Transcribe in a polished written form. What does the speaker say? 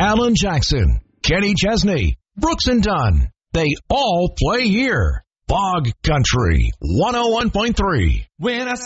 Alan Jackson, Kenny Chesney, Brooks and Dunn. They all play here. Bog Country 101.3. When I